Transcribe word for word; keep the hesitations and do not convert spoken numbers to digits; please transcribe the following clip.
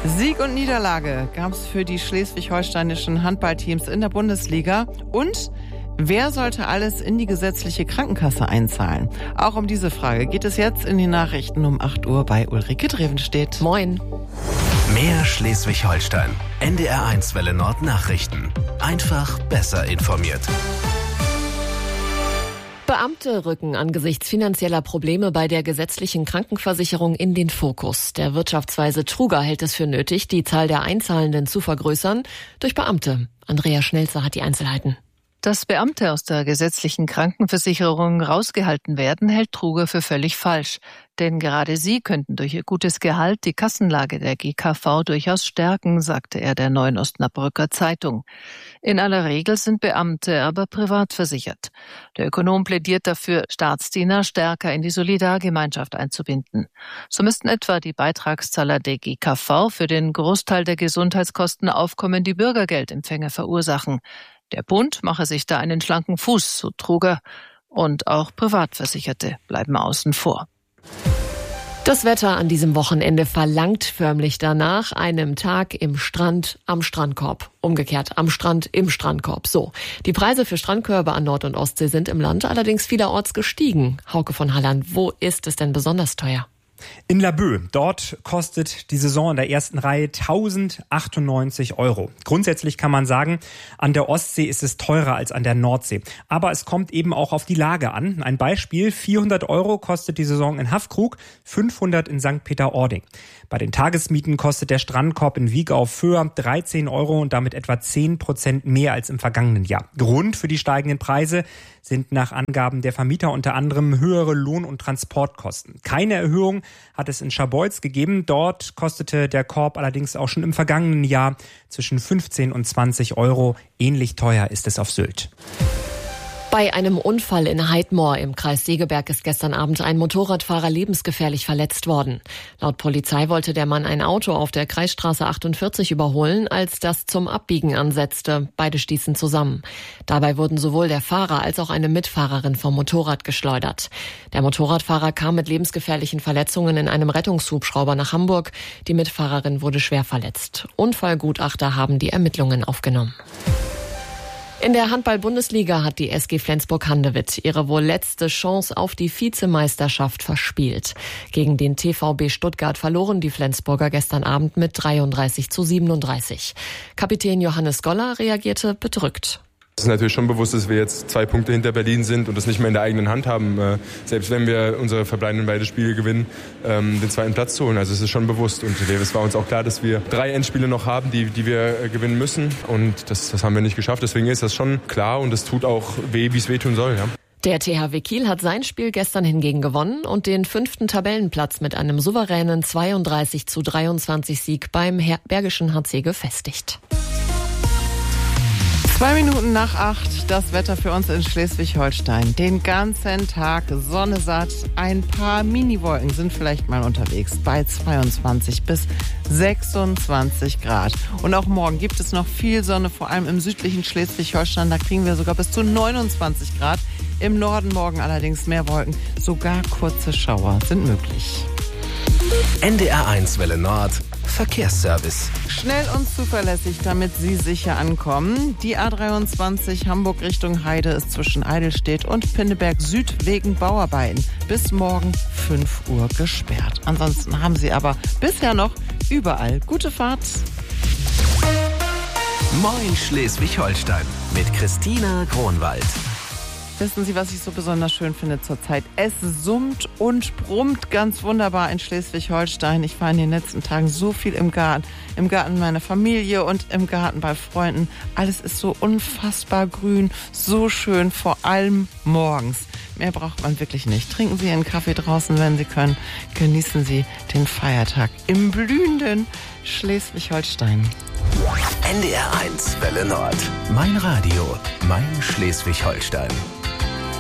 Sieg und Niederlage gab es für die schleswig-holsteinischen Handballteams in der Bundesliga. Und wer sollte alles in die gesetzliche Krankenkasse einzahlen? Auch um diese Frage geht es jetzt in den Nachrichten um acht Uhr bei Ulrike Drevenstedt. Moin. Mehr Schleswig-Holstein. N D R eins Welle Nord Nachrichten. Einfach besser informiert. Beamte rücken angesichts finanzieller Probleme bei der gesetzlichen Krankenversicherung in den Fokus. Der Wirtschaftsweise Truger hält es für nötig, die Zahl der Einzahlenden zu vergrößern durch Beamte. Andrea Schnelzer hat die Einzelheiten. Dass Beamte aus der gesetzlichen Krankenversicherung rausgehalten werden, hält Truger für völlig falsch. Denn gerade sie könnten durch ihr gutes Gehalt die Kassenlage der G K V durchaus stärken, sagte er der Neuen Osnabrücker Zeitung. In aller Regel sind Beamte aber privat versichert. Der Ökonom plädiert dafür, Staatsdiener stärker in die Solidargemeinschaft einzubinden. So müssten etwa die Beitragszahler der G K V für den Großteil der Gesundheitskosten aufkommende Bürgergeldempfänger verursachen. Der Bund mache sich da einen schlanken Fuß, so Truger. Und auch Privatversicherte bleiben außen vor. Das Wetter an diesem Wochenende verlangt förmlich danach einem Tag im Strand am Strandkorb. Umgekehrt, am Strand im Strandkorb. So, die Preise für Strandkörbe an Nord- und Ostsee sind im Land allerdings vielerorts gestiegen. Hauke von Halland, wo ist es denn besonders teuer? In Laboe. Dort kostet die Saison in der ersten Reihe tausendachtzundneunzig Euro. Grundsätzlich kann man sagen, an der Ostsee ist es teurer als an der Nordsee. Aber es kommt eben auch auf die Lage an. Ein Beispiel, vierhundert Euro kostet die Saison in Haffkrug, fünfhundert in Sankt Peter-Ording. Bei den Tagesmieten kostet der Strandkorb in Wieg auf Föhr dreizehn Euro und damit etwa zehn Prozent mehr als im vergangenen Jahr. Grund für die steigenden Preise sind nach Angaben der Vermieter unter anderem höhere Lohn- und Transportkosten. Keine Erhöhung hat es in Scharbeutz gegeben. Dort kostete der Korb allerdings auch schon im vergangenen Jahr zwischen fünfzehn und zwanzig Euro. Ähnlich teuer ist es auf Sylt. Bei einem Unfall in Heidmoor im Kreis Segeberg ist gestern Abend ein Motorradfahrer lebensgefährlich verletzt worden. Laut Polizei wollte der Mann ein Auto auf der Kreisstraße achtundvierzig überholen, als das zum Abbiegen ansetzte. Beide stießen zusammen. Dabei wurden sowohl der Fahrer als auch eine Mitfahrerin vom Motorrad geschleudert. Der Motorradfahrer kam mit lebensgefährlichen Verletzungen in einem Rettungshubschrauber nach Hamburg. Die Mitfahrerin wurde schwer verletzt. Unfallgutachter haben die Ermittlungen aufgenommen. In der Handball-Bundesliga hat die S G Flensburg-Handewitt ihre wohl letzte Chance auf die Vizemeisterschaft verspielt. Gegen den T V B Stuttgart verloren die Flensburger gestern Abend mit dreiunddreißig zu siebenunddreißig. Kapitän Johannes Goller reagierte bedrückt. Es ist natürlich schon bewusst, dass wir jetzt zwei Punkte hinter Berlin sind und das nicht mehr in der eigenen Hand haben, selbst wenn wir unsere verbleibenden beide Spiele gewinnen, den zweiten Platz zu holen. Also es ist schon bewusst und es war uns auch klar, dass wir drei Endspiele noch haben, die, die wir gewinnen müssen und das, das haben wir nicht geschafft. Deswegen ist das schon klar und es tut auch weh, wie es wehtun soll. Ja. Der T H W Kiel hat sein Spiel gestern hingegen gewonnen und den fünften Tabellenplatz mit einem souveränen zweiunddreißig zu dreiundzwanzig Sieg beim Bergischen H C gefestigt. Zwei Minuten nach acht, das Wetter für uns in Schleswig-Holstein. Den ganzen Tag Sonne satt, ein paar Miniwolken sind vielleicht mal unterwegs bei zweiundzwanzig bis sechsundzwanzig Grad. Und auch morgen gibt es noch viel Sonne, vor allem im südlichen Schleswig-Holstein. Da kriegen wir sogar bis zu neunundzwanzig Grad. Im Norden morgen allerdings mehr Wolken, sogar kurze Schauer sind möglich. N D R eins Welle Nord Verkehrsservice. Schnell und zuverlässig, damit Sie sicher ankommen. Die A dreiundzwanzig Hamburg Richtung Heide ist zwischen Eidelstedt und Pinneberg Süd wegen Bauarbeiten bis morgen fünf Uhr gesperrt. Ansonsten haben Sie aber bisher noch überall gute Fahrt. Moin Schleswig-Holstein mit Christina Kronwald. Wissen Sie, was ich so besonders schön finde zurzeit? Es summt und brummt ganz wunderbar in Schleswig-Holstein. Ich war in den letzten Tagen so viel im Garten. Im Garten meiner Familie und im Garten bei Freunden. Alles ist so unfassbar grün, so schön, vor allem morgens. Mehr braucht man wirklich nicht. Trinken Sie Ihren Kaffee draußen, wenn Sie können. Genießen Sie den Feiertag im blühenden Schleswig-Holstein. N D R eins Welle Nord. Mein Radio, mein Schleswig-Holstein.